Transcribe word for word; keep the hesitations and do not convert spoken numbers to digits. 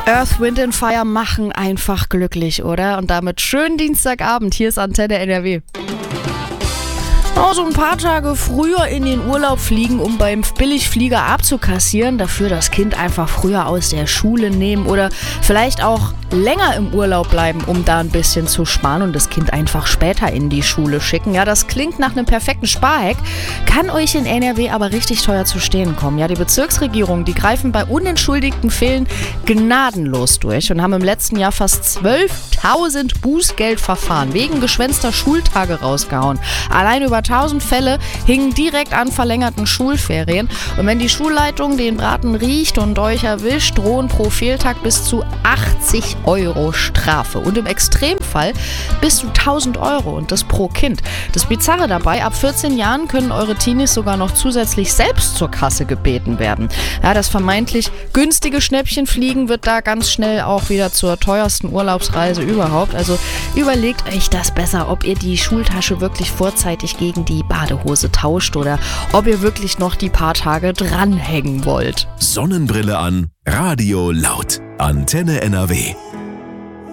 Earth, Wind and Fire machen einfach glücklich, oder? Und damit schönen Dienstagabend. Hier ist Antenne N R W. Oh, so ein paar Tage früher in den Urlaub fliegen, um beim Billigflieger abzukassieren, dafür das Kind einfach früher aus der Schule nehmen oder vielleicht auch länger im Urlaub bleiben, um da ein bisschen zu sparen und das Kind einfach später in die Schule schicken. Ja, das klingt nach einem perfekten Sparhack, kann euch in N R W aber richtig teuer zu stehen kommen. Ja, die Bezirksregierungen, die greifen bei unentschuldigten Fällen gnadenlos durch und haben im letzten Jahr fast zwölftausend Bußgeldverfahren wegen geschwänzter Schultage rausgehauen. Allein über tausend Fälle hingen direkt an verlängerten Schulferien. Und wenn die Schulleitung den Braten riecht und euch erwischt, drohen pro Fehltag bis zu achtzig Euro Strafe. Und im Extremfall bis zu tausend Euro und das pro Kind. Das Bizarre dabei, ab vierzehn Jahren können eure Teenies sogar noch zusätzlich selbst zur Kasse gebeten werden. Ja, das vermeintlich günstige Schnäppchenfliegen wird da ganz schnell auch wieder zur teuersten Urlaubsreise überhaupt. Also überlegt euch das besser, ob ihr die Schultasche wirklich vorzeitig gegen die Badehose tauscht oder ob ihr wirklich noch die paar Tage dranhängen wollt. Sonnenbrille an, Radio laut. Antenne N R W.